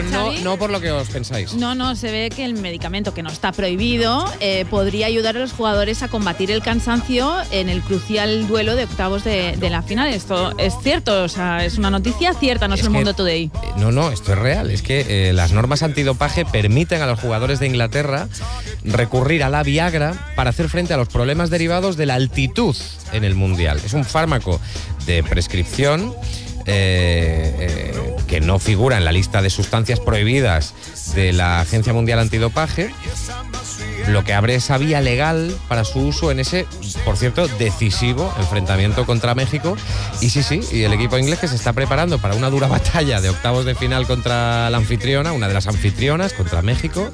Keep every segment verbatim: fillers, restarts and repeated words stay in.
no, Xavi? no por lo que os pensáis. No, no, se ve que el medicamento, que no está prohibido, eh, podría ayudar a los jugadores a combatir el cansancio en el crucial duelo de octavos de, de la final. Esto es cierto, o sea, es una noticia cierta, no es, Es el que- Mundo Today. No, no, esto es real. Es que eh, las normas antidopaje permiten a los jugadores de Inglaterra recurrir a la Viagra para hacer frente a los problemas derivados de la altitud en el Mundial. Es un fármaco de prescripción eh, eh, que no figura en la lista de sustancias prohibidas de la Agencia Mundial Antidopaje, lo que abre esa vía legal para su uso en ese, por cierto, decisivo enfrentamiento contra México. Y sí, sí, y el equipo inglés que se está preparando para una dura batalla de octavos de final contra la anfitriona, una de las anfitrionas, contra México.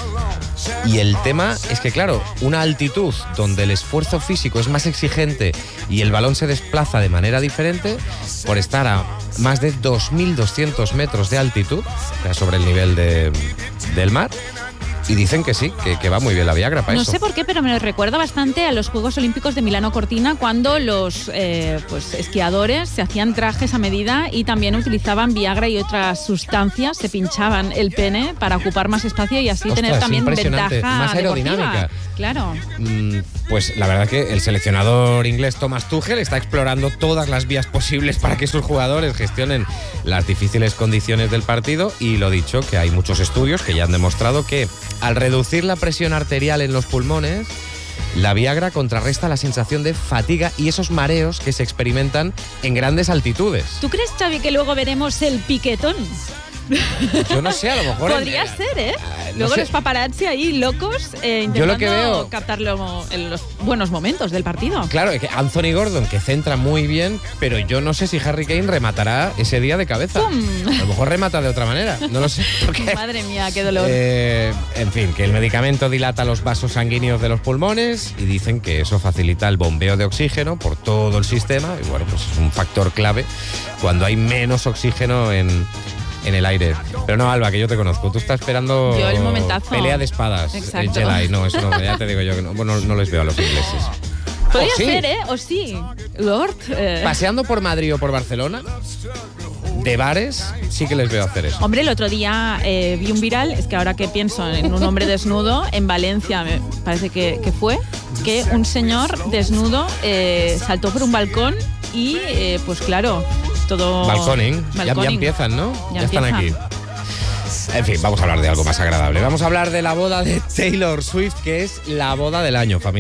Y el tema es que, claro, una altitud donde el esfuerzo físico es más exigente y el balón se desplaza de manera diferente, por estar a más de dos mil doscientos metros de altitud, o sea, sobre el nivel de, del mar. Y dicen que sí, que, que va muy bien la Viagra para No eso. sé por qué, pero me recuerda bastante a los Juegos Olímpicos de Milano Cortina, cuando los eh, pues, esquiadores se hacían trajes a medida y también utilizaban Viagra y otras sustancias, se pinchaban el pene para ocupar más espacio y así Ostras, tener también impresionante. ventaja Más aerodinámica. deportiva. Claro. Mm, Pues la verdad que el seleccionador inglés Thomas Tuchel está explorando todas las vías posibles para que sus jugadores gestionen las difíciles condiciones del partido, y lo dicho, que hay muchos estudios que ya han demostrado que al reducir la presión arterial en los pulmones, la Viagra contrarresta la sensación de fatiga y esos mareos que se experimentan en grandes altitudes. ¿Tú crees, Xavi, que luego veremos el piquetón? Yo no sé, a lo mejor... Podría en- ser, ¿eh? no Luego sé. los paparazzi ahí locos eh, intentando Yo lo que veo- captarlo en los buenos momentos del partido. Claro, es que Anthony Gordon, que centra muy bien, pero yo no sé si Harry Kane rematará ese día de cabeza. ¡Pum! A lo mejor remata de otra manera, no lo sé. Porque, Madre mía, qué dolor. eh, en fin, que el medicamento dilata los vasos sanguíneos de los pulmones y dicen que eso facilita el bombeo de oxígeno por todo el sistema, y bueno, pues es un factor clave cuando hay menos oxígeno en... en el aire. Pero no, Alba, que yo te conozco. Tú estás esperando Yo el momentazo. pelea de espadas. Exacto. eh, Jedi. No, eso no, ya te digo yo que no, bueno, no les veo a los ingleses. Podría ¿O sí? ser, ¿eh? O sí. Lord. eh. Paseando por Madrid o por Barcelona, de bares, sí que les veo hacer eso. Hombre, el otro día eh, vi un viral, es que ahora que pienso en un hombre desnudo, en Valencia me parece que, que fue, que un señor desnudo eh, saltó por un balcón y, eh, pues claro, todo... Balconing. Ya, ya Balconing. empiezan, ¿no? Ya están aquí. empiezan. En fin, vamos a hablar de algo más agradable. Vamos a hablar de la boda de Taylor Swift, que es la boda del año, familia.